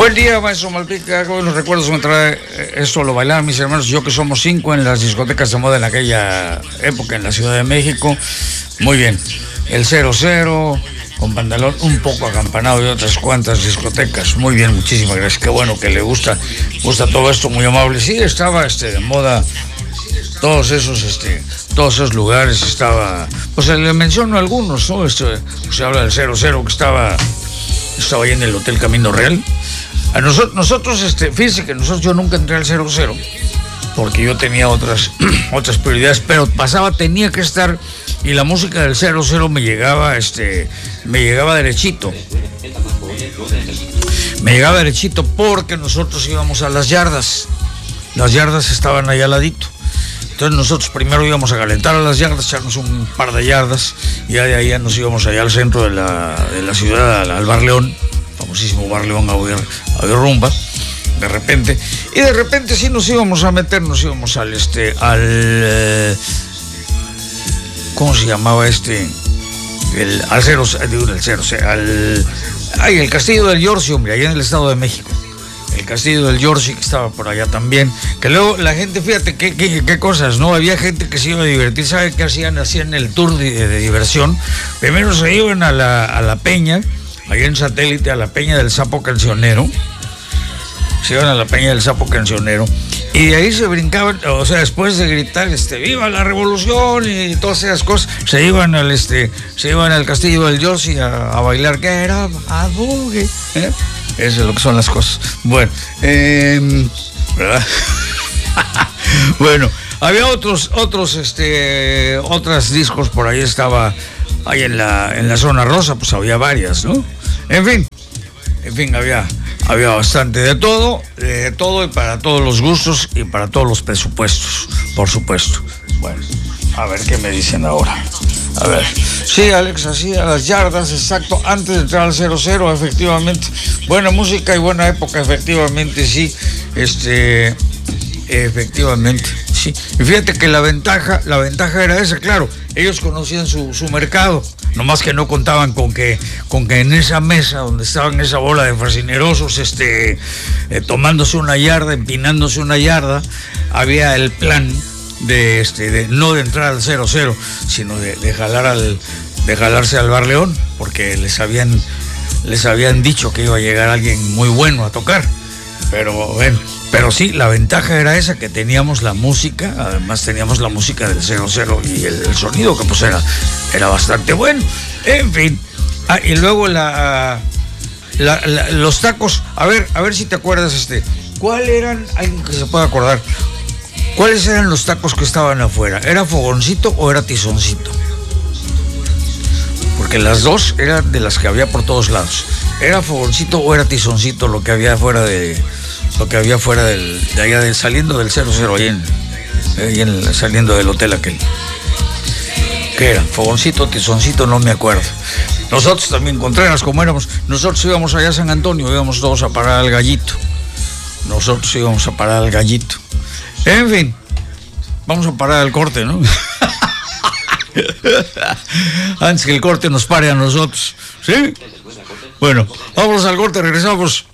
Buen día, maestro Malpica. Buenos recuerdos me trae esto, lo bailaban mis hermanos, yo que somos 5 en las discotecas de moda en aquella época en la Ciudad de México. Muy bien. El 00, con pantalón un poco acampanado y otras cuantas discotecas. Muy bien, muchísimas gracias. Qué bueno que le gusta todo esto, muy amable. Sí, estaba de moda todos esos lugares, estaba, pues le menciono algunos, ¿no? Se habla del 00 que estaba ahí en el Hotel Camino Real. A nosotros, fíjese que yo nunca entré al 00 porque yo tenía otras prioridades, pero tenía que estar, y la música del 00 me llegaba derechito. Me llegaba derechito porque nosotros íbamos a las yardas. Las yardas estaban ahí al ladito. Entonces nosotros primero íbamos a calentar a las yardas, echarnos un par de yardas, y ya de ahí ya nos íbamos allá al centro de la ciudad, al Bar León, famosísimo Bar León, a oír rumba, de repente sí nos íbamos a meter, al ¿cómo se llamaba el Castillo del Yorcio, hombre, allá en el Estado de México. El Castillo del Yorcio, que estaba por allá también, que luego la gente, fíjate qué cosas, ¿no? Había gente que se iba a divertir. ¿Sabe qué hacían? Hacían el tour de diversión. Primero se iban a la peña, allá en Satélite, a la peña del Sapo Cancionero. Se iban a la peña del Sapo Cancionero, y de ahí se brincaban, o sea, después de gritar ¡viva la revolución! Y todas esas cosas, se iban al Castillo del Yorcio a bailar, que era a boogie, ¿eh? Eso es lo que son las cosas. Bueno, ¿verdad? Bueno, había otros discos por ahí, estaba ahí en la zona rosa, pues había varias, ¿no? En fin, había bastante de todo, y para todos los gustos y para todos los presupuestos, por supuesto. Bueno, a ver qué me dicen ahora. A ver, sí, Alex, así a las yardas, exacto, antes de entrar al 00, efectivamente. Buena música y buena época, efectivamente, sí. Efectivamente, sí. Y fíjate que la ventaja era esa, claro, ellos conocían su mercado, nomás que no contaban con que en esa mesa donde estaban esa bola de fascinerosos, tomándose una yarda, empinándose una yarda, había el plan de no de entrar al 00, sino de jalarse al Bar León, porque les habían dicho que iba a llegar alguien muy bueno a tocar. Pero bueno, sí, la ventaja era esa, que teníamos la música, además teníamos la música del 00 y el sonido, que pues era bastante bueno. En fin, y luego los tacos, a ver si te acuerdas, ¿cuál eran? Alguien que se pueda acordar. ¿Cuáles eran los tacos que estaban afuera? ¿Era fogoncito o era tizoncito? Porque las dos eran de las que había por todos lados. ¿Era fogoncito o era tizoncito lo que había afuera de allá, saliendo del 00, saliendo del hotel aquel? ¿Qué era? ¿Fogoncito, tizoncito? No me acuerdo. Nosotros también, Contreras, como éramos, nosotros íbamos allá a San Antonio, íbamos todos a parar al Gallito. En fin, vamos a parar al corte, ¿no? Antes que el corte nos pare a nosotros, ¿sí? Bueno, vamos al corte, regresamos.